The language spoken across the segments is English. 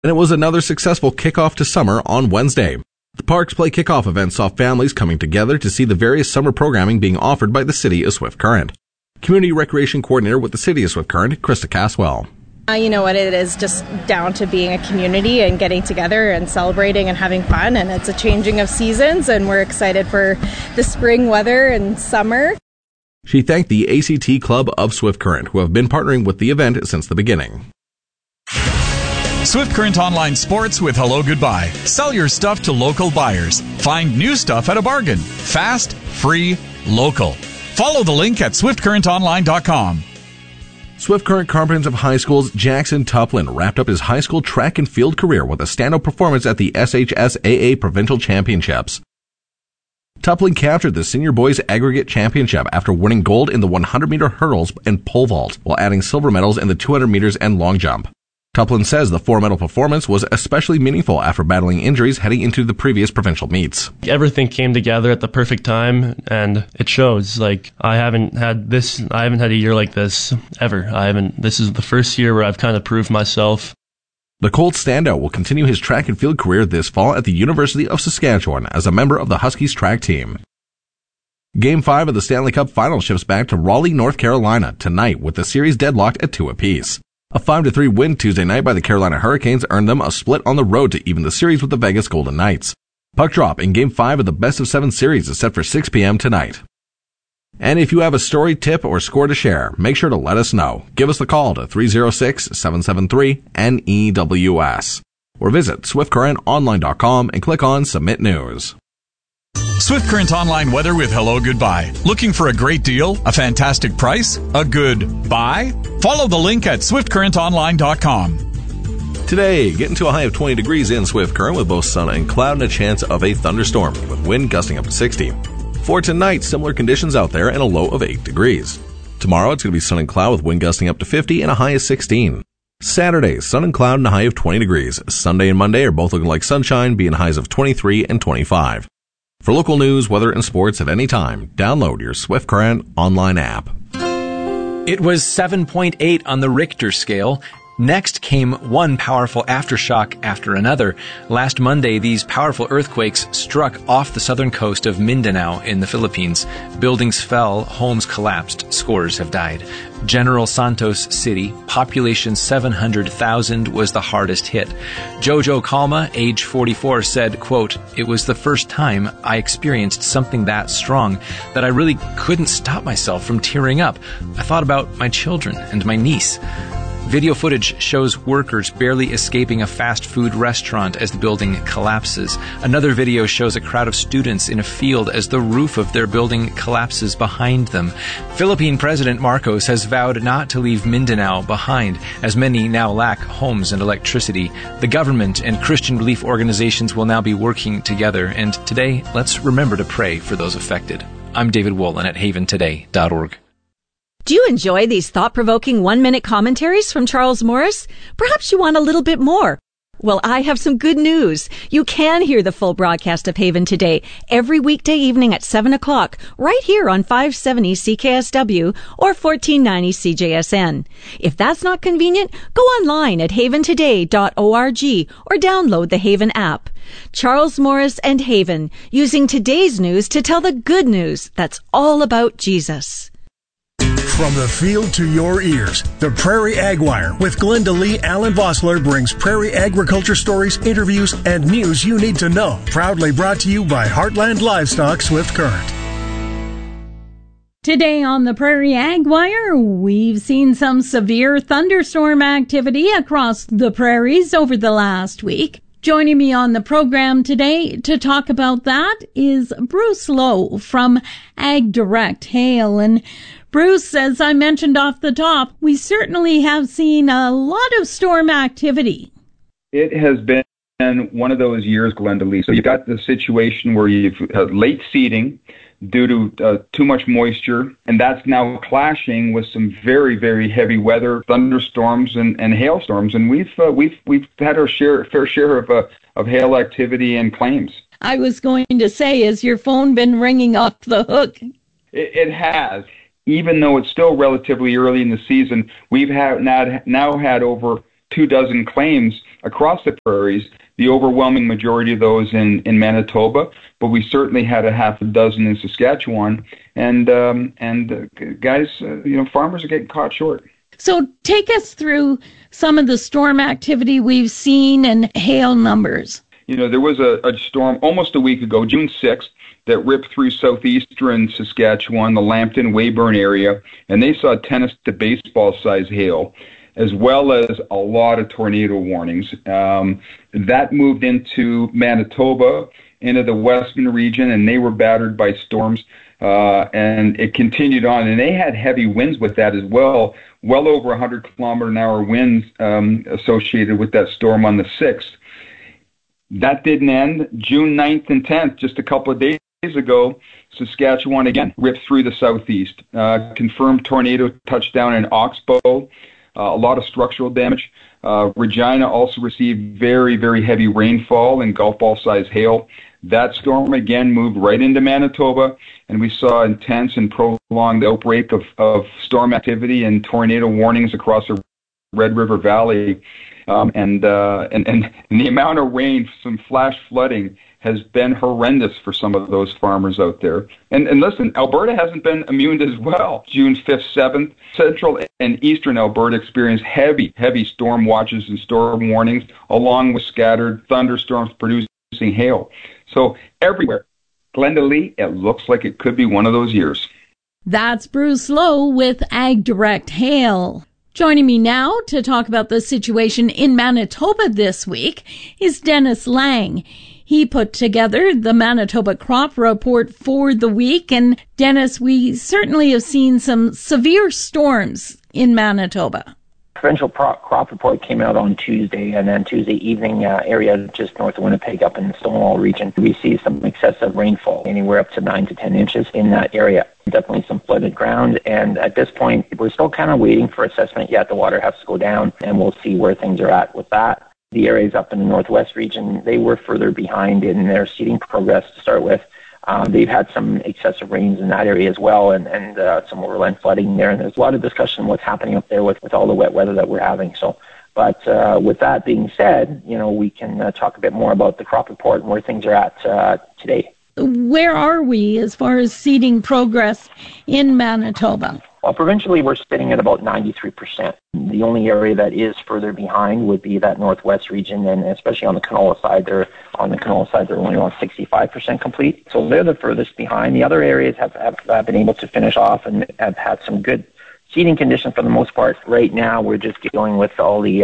and it was another successful kickoff to summer on Wednesday. The Parks Play kickoff event saw families coming together to see the various summer programming being offered by the City of Swift Current. Community Recreation Coordinator with the City of Swift Current, Krista Caswell. You know what, it is just down to being a community and getting together and celebrating and having fun, and it's a changing of seasons, and we're excited for the spring weather and summer. She thanked the ACT Club of Swift Current, who have been partnering with the event since the beginning. Swift Current Online Sports with Hello Goodbye. Sell your stuff to local buyers. Find new stuff at a bargain. Fast, free, local. Follow the link at swiftcurrentonline.com. Swift Current Comprehensive High School's Jackson Tuplin wrapped up his high school track and field career with a standout performance at the SHSAA Provincial Championships. Tuplin captured the senior boys aggregate championship after winning gold in the 100-meter hurdles and pole vault, while adding silver medals in the 200 meters and long jump. Tuplin says the four-medal performance was especially meaningful after battling injuries heading into the previous provincial meets. Everything came together at the perfect time, and it shows. I haven't had a year like this ever. This is the first year where I've kind of proved myself. The Colt standout will continue his track and field career this fall at the University of Saskatchewan as a member of the Huskies track team. Game 5 of the Stanley Cup Final shifts back to Raleigh, North Carolina tonight with the series deadlocked at 2 apiece. A 5-3 win Tuesday night by the Carolina Hurricanes earned them a split on the road to even the series with the Vegas Golden Knights. Puck drop in Game 5 of the best-of-7 series is set for 6 p.m. tonight. And if you have a story, tip, or score to share, make sure to let us know. Give us the call to 306-773-NEWS or visit swiftcurrentonline.com and click on Submit News. Swift Current Online weather with Hello Goodbye. Looking for a great deal? A fantastic price? A good buy? Follow the link at swiftcurrentonline.com. Today, getting to a high of 20 degrees in Swift Current with both sun and cloud and a chance of a thunderstorm with wind gusting up to 60. For tonight, similar conditions out there and a low of 8 degrees. Tomorrow, it's going to be sun and cloud with wind gusting up to 50 and a high of 16. Saturday, sun and cloud and a high of 20 degrees. Sunday and Monday are both looking like sunshine, being highs of 23 and 25. For local news, weather, and sports at any time, download your Swift Current online app. It was 7.8 on the Richter scale. Next came one powerful aftershock after another. Last Monday, these powerful earthquakes struck off the southern coast of Mindanao in the Philippines. Buildings fell, homes collapsed, scores have died. General Santos City, population 700,000, was the hardest hit. Jojo Calma, age 44, said, quote, "It was the first time I experienced something that strong that I really couldn't stop myself from tearing up. I thought about my children and my niece." Video footage shows workers barely escaping a fast food restaurant as the building collapses. Another video shows a crowd of students in a field as the roof of their building collapses behind them. Philippine President Marcos has vowed not to leave Mindanao behind, as many now lack homes and electricity. The government and Christian relief organizations will now be working together, and today, let's remember to pray for those affected. I'm David Wolin at haventoday.org. Do you enjoy these thought-provoking one-minute commentaries from Charles Morris? Perhaps you want a little bit more. Well, I have some good news. You can hear the full broadcast of Haven Today every weekday evening at 7 o'clock, right here on 570 CKSW or 1490 CJSN. If that's not convenient, go online at haventoday.org or download the Haven app. Charles Morris and Haven, using today's news to tell the good news that's all about Jesus. From the field to your ears, the Prairie Ag Wire with Glenda Lee Allen Vossler brings prairie agriculture stories, interviews, and news you need to know. Proudly brought to you by Heartland Livestock Swift Current. Today on the Prairie Ag Wire, we've seen some severe thunderstorm activity across the prairies over the last week. Joining me on the program today to talk about that is Bruce Lowe from Ag Direct Hail. And Bruce, as I mentioned off the top, we certainly have seen a lot of storm activity. It has been one of those years, Glenda Lee. So you've got the situation where you've had late seeding due to too much moisture, and that's now clashing with some very, very heavy weather, thunderstorms and hailstorms. And we've had our fair share of hail activity and claims. I was going to say, has your phone been ringing off the hook? It has. Even though it's still relatively early in the season, we've now had over 24 claims across the prairies, the overwhelming majority of those in Manitoba, but we certainly had a half a dozen in Saskatchewan. And guys, farmers are getting caught short. So take us through some of the storm activity we've seen and hail numbers. There was a storm almost a week ago, June 6th, that ripped through southeastern Saskatchewan, the Lambton, Weyburn area, and they saw tennis to baseball size hail, as well as a lot of tornado warnings. That moved into Manitoba, into the western region, and they were battered by storms, and it continued on. And they had heavy winds with that as well over 100-kilometer-an-hour winds associated with that storm on the 6th. That didn't end. June 9th and 10th, just a couple of days ago, Saskatchewan again ripped through the southeast. Confirmed tornado touchdown in Oxbow. A lot of structural damage. Regina also received very, very heavy rainfall and golf ball size hail. That storm again moved right into Manitoba, and we saw intense and prolonged outbreak of storm activity and tornado warnings across the Red River Valley. And the amount of rain, some flash flooding, has been horrendous for some of those farmers out there. And listen, Alberta hasn't been immune as well. June 5th, 7th, central and eastern Alberta experienced heavy storm watches and storm warnings, along with scattered thunderstorms producing hail. So everywhere, Glendalee, it looks like it could be one of those years. That's Bruce Lowe with Ag Direct Hail. Joining me now to talk about the situation in Manitoba this week is Dennis Lang. He put together the Manitoba Crop Report for the week. And Dennis, we certainly have seen some severe storms in Manitoba. Provincial crop report came out on Tuesday, and then Tuesday evening, area just north of Winnipeg up in the Stonewall region, we see some excessive rainfall, anywhere up to 9 to 10 inches in that area. Definitely some flooded ground, and at this point, we're still kind of waiting for assessment yet. The water has to go down, and we'll see where things are at with that. The areas up in the northwest region, they were further behind in their seeding progress to start with. They've had some excessive rains in that area as well, and some overland flooding there. And there's a lot of discussion on what's happening up there with all the wet weather that we're having. So, but with that being said, we can talk a bit more about the crop report and where things are at today. Where are we as far as seeding progress in Manitoba? Well, provincially, we're sitting at about 93%. The only area that is further behind would be that northwest region, and especially on the canola side, they're only around 65% complete. So they're the furthest behind. The other areas have been able to finish off and have had some good seeding conditions for the most part. Right now, we're just dealing with all the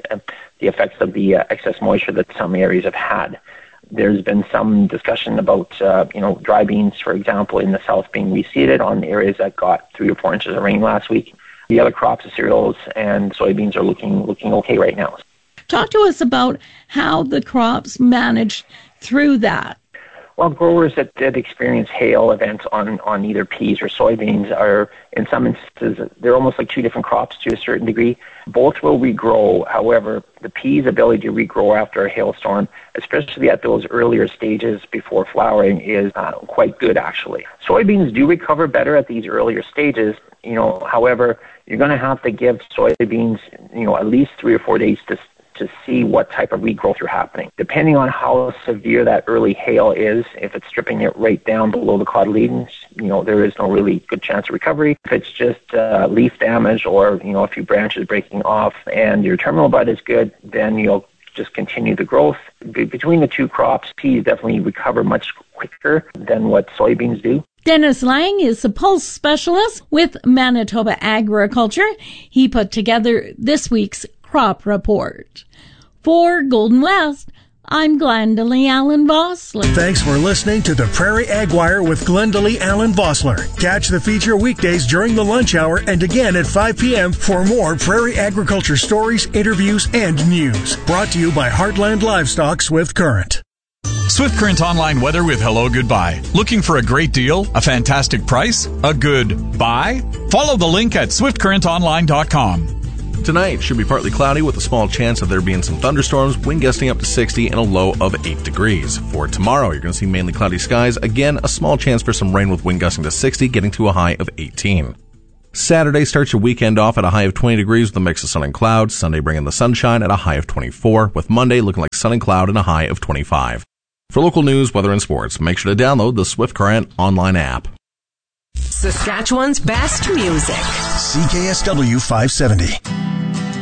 effects of the excess moisture that some areas have had. There's been some discussion about, dry beans, for example, in the south being reseeded on areas that got 3 or 4 inches of rain last week. The other crops of cereals and soybeans are looking okay right now. Talk to us about how the crops managed through that. Well, growers that did experience hail events on either peas or soybeans are, in some instances, they're almost like two different crops to a certain degree. Both will regrow. However, the peas' ability to regrow after a hailstorm, especially at those earlier stages before flowering, is quite good, actually. Soybeans do recover better at these earlier stages. However, you're going to have to give soybeans, at least 3 or 4 days to see what type of regrowth are happening. Depending on how severe that early hail is, if it's stripping it right down below the cotyledons, there is no really good chance of recovery. If it's just leaf damage or, a few branches breaking off and your terminal bud is good, then you'll just continue the growth. Between the two crops, peas definitely recover much quicker than what soybeans do. Dennis Lang is a pulse specialist with Manitoba Agriculture. He put together this week's crop report. For Golden West, I'm Glendalee Allen Vossler. Thanks for listening to the Prairie Ag Wire with Glendalee Allen Vossler. Catch the feature weekdays during the lunch hour and again at 5 p.m. for more prairie agriculture stories, interviews, and news. Brought to you by Heartland Livestock Swift Current. Swift Current Online Weather with Hello Goodbye. Looking for a great deal, a fantastic price, a good buy? Follow the link at swiftcurrentonline.com. Tonight should be partly cloudy with a small chance of there being some thunderstorms, wind gusting up to 60 and a low of 8 degrees. For tomorrow, you're going to see mainly cloudy skies. Again, a small chance for some rain with wind gusting to 60, getting to a high of 18. Saturday starts your weekend off at a high of 20 degrees with a mix of sun and clouds. Sunday bringing the sunshine at a high of 24, with Monday looking like sun and cloud and a high of 25. For local news, weather, and sports, make sure to download the Swift Current online app. Saskatchewan's best music. CKSW 570.